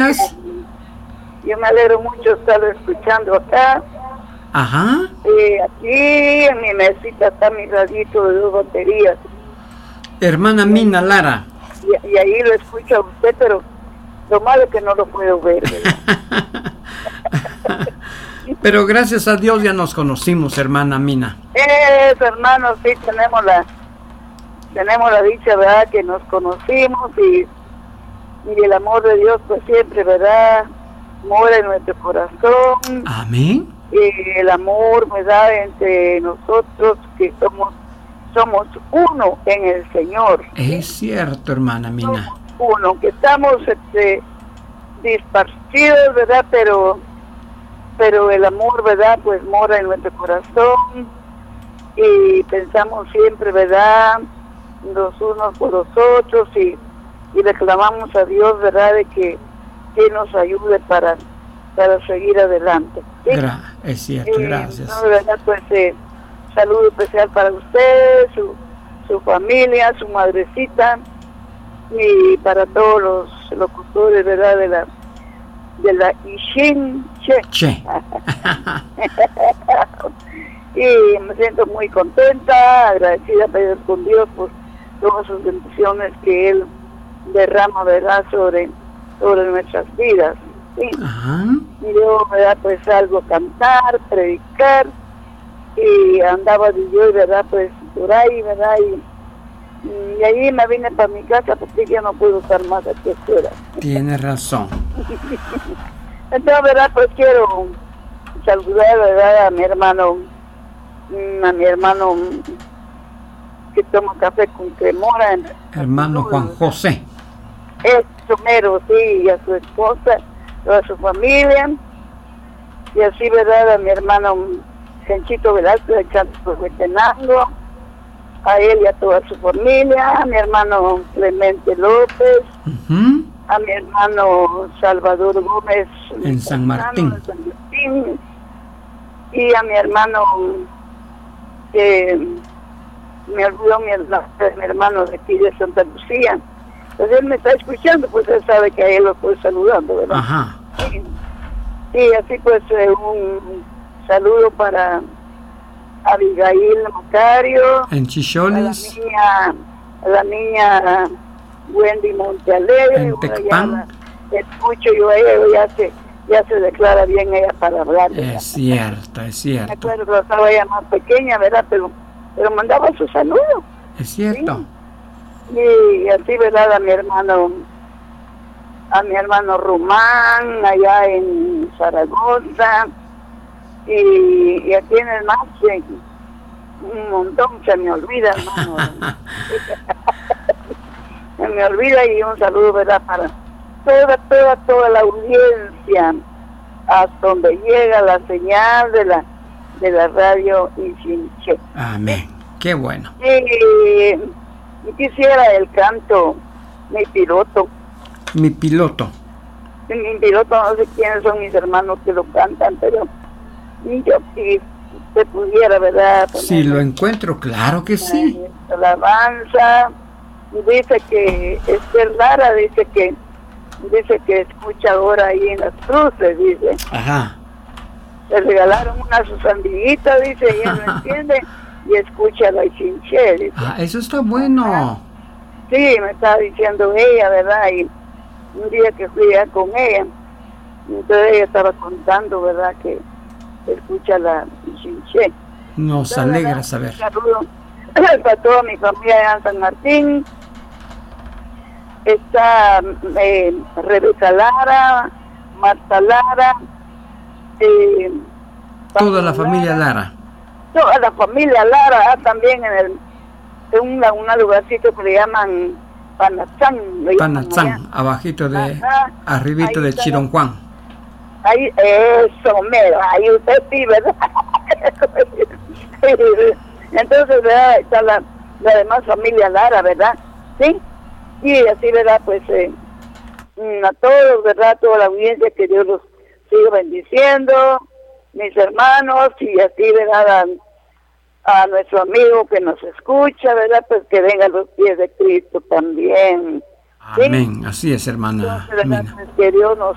escuchas? Yo me alegro mucho estar escuchando acá. Ajá. Aquí en mi mesita está mi radito de 2 baterías. Hermana Mina Lara. Y ahí lo escucho a usted, pero lo malo es que no lo puedo ver, ¿verdad? Pero gracias a Dios ya nos conocimos, hermana Mina. Hermanos, sí, tenemos la dicha, ¿verdad? Que nos conocimos y el amor de Dios, pues siempre, ¿verdad? Mora en nuestro corazón. Amén. Y el amor, ¿verdad? Entre nosotros, que somos uno en el Señor. Es cierto, hermana Mina. Somos uno, que estamos disparcidos, ¿verdad? Pero el amor, ¿verdad? Pues mora en nuestro corazón y pensamos siempre, ¿verdad? Los unos por los otros y reclamamos a Dios, ¿verdad? De que nos ayude para seguir adelante. ¿Sí? Es cierto, gracias. No, ¿verdad? Pues saludo especial para usted, su familia, su madrecita y para todos los locutores, ¿verdad? De la Ishin Che. Y me siento muy contenta, agradecida con Dios por todas sus bendiciones que Él derrama, ¿verdad? sobre nuestras vidas. ¿Sí? Ajá. Y yo, ¿verdad? Pues salgo a cantar, predicar y andaba yo, ¿verdad? Pues por ahí, ¿verdad? Y ahí me vine para mi casa porque ya no puedo estar más aquí afuera. Tiene razón. Entonces, ¿verdad? Pues quiero saludar, ¿verdad? A mi hermano que toma café con cremora. Hermano Juan José. Es somero, sí, y a su esposa, toda su familia. Y así, ¿verdad? A mi hermano Genchito Velázquez, de Chantos Huetenango, a él y a toda su familia, a mi hermano Clemente López, a mi hermano Salvador Gómez en San Martín, y a mi hermano que me olvidó mi hermano de aquí de Santa Lucía. Entonces él me está escuchando, pues él sabe que a él lo estoy saludando, ¿verdad? Ajá. Sí, así pues un saludo para Abigail Macario, en Chicholes, a la niña Wendy Montealegre, en Tecpan. Escucho yo a ella, ya se declara bien ella para hablar, ¿verdad? Es cierto. Me acuerdo que estaba ella más pequeña, ¿verdad? Pero mandaba su saludo. Es cierto. Sí. Y así, ¿verdad? A mi hermano Román, allá en Zaragoza, y aquí en el Mache, un montón, se me olvida, hermano. Se me olvida, y un saludo, ¿verdad? Para toda la audiencia, hasta donde llega la señal de la radio Ichinche. Amén. Qué bueno. Y quisiera el canto, mi piloto. Mi piloto, no sé quiénes son mis hermanos que lo cantan, pero yo si usted pudiera, ¿verdad? Si lo encuentro, claro que sí. Alabanza. Dice que Esther Lara dice que escucha ahora ahí en las cruces, dice. Ajá. Le regalaron una susandillita, dice, y él no entiende, y escucha la Ichinche, dice. Eso está bueno. Ajá. Sí, me estaba diciendo ella, ¿verdad? Y un día que fui allá con ella, entonces ella estaba contando, ¿verdad? Que escucha la Ichinche. Nos entonces, alegra ¿verdad? saber. Un saludo para toda mi familia allá en San Martín. Está Rebeca Lara, Marta Lara, toda la familia Lara. Toda la familia Lara, también en un lugarcito que le llaman Panachán. Panachán, abajito de, arribito de Chironjuan. Ahí, eso, mero, ahí usted sí, ¿verdad? Entonces, ¿verdad? Está la demás familia Lara, ¿verdad? Sí. Y así, ¿verdad? Pues a todos, ¿verdad? Toda la audiencia, que Dios los siga bendiciendo, mis hermanos, y así, ¿verdad? A nuestro amigo que nos escucha, ¿verdad? Pues que venga a los pies de Cristo también. ¿Sí? Amén, así es, hermana. Entonces, ¿verdad? Pues que Dios nos